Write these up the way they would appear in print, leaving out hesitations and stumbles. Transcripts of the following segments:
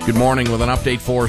Good morning with an update for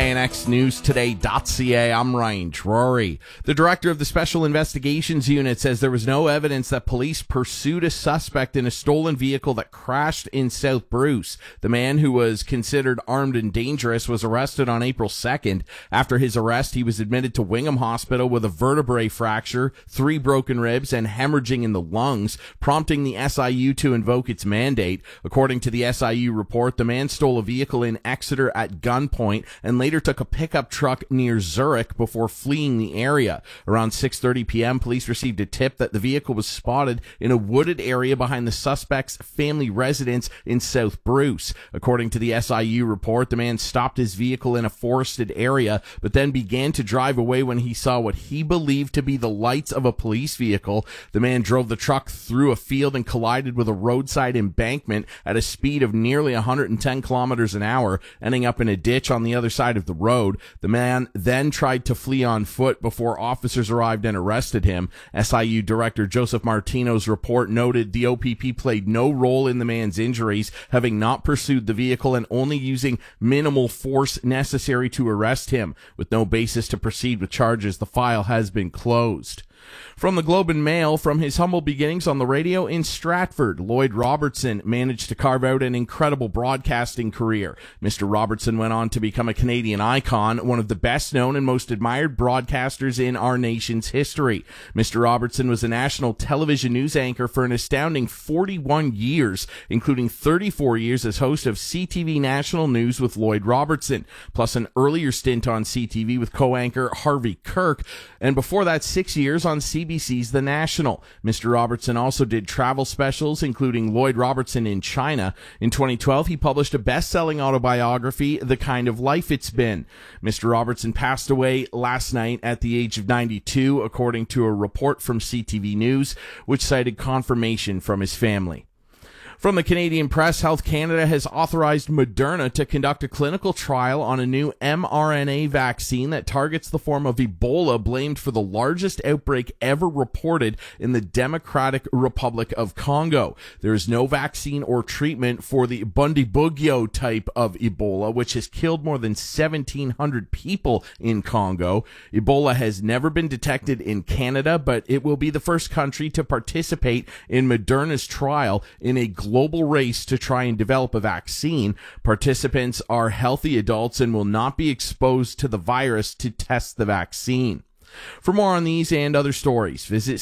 CKNXNewsToday.ca. I'm Ryan Drury. The director of the Special Investigations Unit says there was no evidence that police pursued a suspect in a stolen vehicle that crashed in South Bruce. The man, who was considered armed and dangerous, was arrested on April 2nd. After his arrest, he was admitted to Wingham Hospital with a vertebrae fracture, 3 broken ribs, and hemorrhaging in the lungs, prompting the SIU to invoke its mandate. According to the SIU report, the man stole a vehicle in Exeter at gunpoint and later took a pickup truck near Zurich before fleeing the area. Around 6:30 p.m., police received a tip that the vehicle was spotted in a wooded area behind the suspect's family residence in South Bruce. According to the SIU report, the man stopped his vehicle in a forested area, but then began to drive away when he saw what he believed to be the lights of a police vehicle. The man drove the truck through a field and collided with a roadside embankment at a speed of nearly 110 kilometers an hour, ending up in a ditch on the other side of the road. The man then tried to flee on foot before officers arrived and arrested him. SIU Director Joseph Martino's report noted the OPP played no role in the man's injuries, having not pursued the vehicle and only using minimal force necessary to arrest him. With no basis to proceed with charges, the file has been closed. From the Globe and Mail, from his humble beginnings on the radio in Stratford, Lloyd Robertson managed to carve out an incredible broadcasting career. Mr. Robertson went on to become a Canadian icon, one of the best known and most admired broadcasters in our nation's history. Mr. Robertson was a national television news anchor for an astounding 41 years, including 34 years as host of CTV National News with Lloyd Robertson, plus an earlier stint on CTV with co-anchor Harvey Kirk, and before that 6 years on CBC's The National. Mr. Robertson also did travel specials, including Lloyd Robertson in China. In 2012, he published a best-selling autobiography, The Kind of Life It's Been. Mr. Robertson passed away last night at the age of 92, according to a report from CTV News, which cited confirmation from his family. From the Canadian Press, Health Canada has authorized Moderna to conduct a clinical trial on a new mRNA vaccine that targets the form of Ebola blamed for the largest outbreak ever reported in the Democratic Republic of Congo. There is no vaccine or treatment for the Bundibugyo type of Ebola, which has killed more than 1,700 people in Congo. Ebola has never been detected in Canada, but it will be the first country to participate in Moderna's trial in a global race to try and develop a vaccine. Participants are healthy adults and will not be exposed to the virus to test the vaccine. For more on these and other stories, visit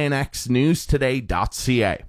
CKNXNewsToday.ca.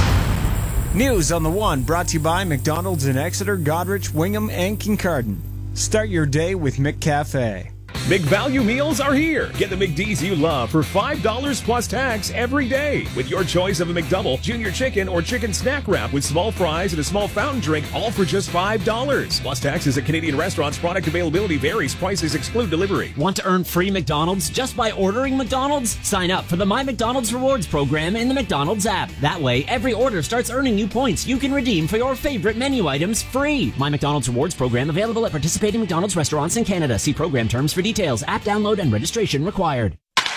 News on the One brought to you by McDonald's in Exeter, Goderich, Wingham, and Kincardine. Start your day with McCafe. McValue meals are here. Get the McD's you love for $5 plus tax every day with your choice of a McDouble, junior chicken, or chicken snack wrap with small fries and a small fountain drink, all for just $5. Plus taxes at Canadian restaurants. Product availability varies. Prices exclude delivery. Want to earn free McDonald's just by ordering McDonald's? Sign up for the My McDonald's Rewards program in the McDonald's app. That way, every order starts earning you points you can redeem for your favorite menu items free. My McDonald's Rewards program available at participating McDonald's restaurants in Canada. See program terms for details. App download and registration required.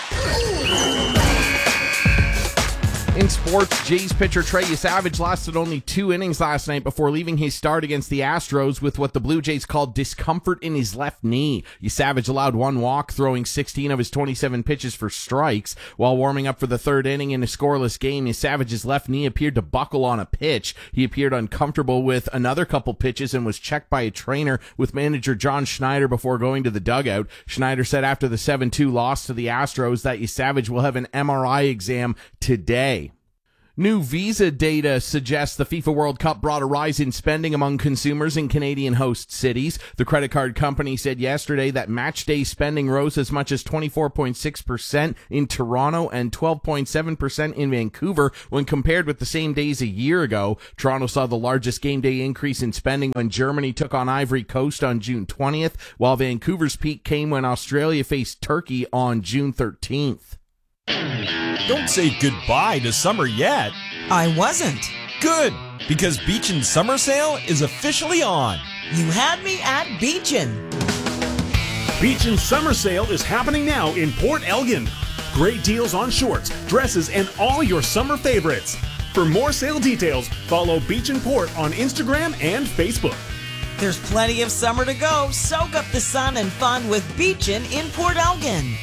In sports, Jays pitcher Trey Yesavage lasted only 2 innings last night before leaving his start against the Astros with what the Blue Jays called discomfort in his left knee. Yesavage allowed 1 walk, throwing 16 of his 27 pitches for strikes. While warming up for the 3rd inning in a scoreless game, Yesavage's left knee appeared to buckle on a pitch. He appeared uncomfortable with another couple pitches and was checked by a trainer with manager John Schneider before going to the dugout. Schneider said after the 7-2 loss to the Astros that Yesavage will have an MRI exam today. New Visa data suggests the FIFA World Cup brought a rise in spending among consumers in Canadian host cities. The credit card company said yesterday that match day spending rose as much as 24.6% in Toronto and 12.7% in Vancouver when compared with the same days a year ago. Toronto saw the largest game day increase in spending when Germany took on Ivory Coast on June 20th, while Vancouver's peak came when Australia faced Turkey on June 13th. Don't say goodbye to summer yet. I wasn't. Good, because Beechin' Summer Sale is officially on. You had me at Beechin'. Beechin' Summer Sale is happening now in Port Elgin. Great deals on shorts, dresses, and all your summer favorites. For more sale details, follow Beechin' Port on Instagram and Facebook. There's plenty of summer to go. Soak up the sun and fun with Beachin in Port Elgin.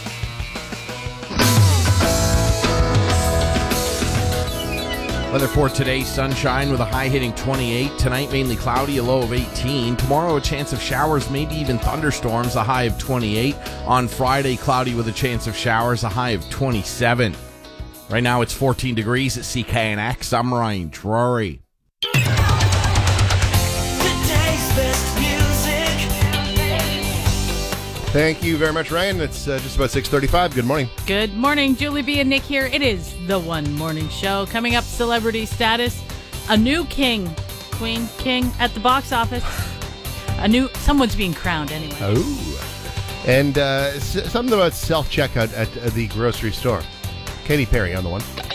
Weather for today, sunshine with a high hitting 28. Tonight, mainly cloudy, a low of 18. Tomorrow, a chance of showers, maybe even thunderstorms, a high of 28. On Friday, cloudy with a chance of showers, a high of 27. Right now, it's 14 degrees at CKNX. I'm Ryan Drury. Thank you very much, Ryan. It's just about 6:35. Good morning. Good morning. Julie B. and Nick here. It is the One Morning Show. Coming up, celebrity status. A new king. Queen, king at the box office. Someone's being crowned anyway. Oh. And something about self-checkout at the grocery store. Katy Perry on the one.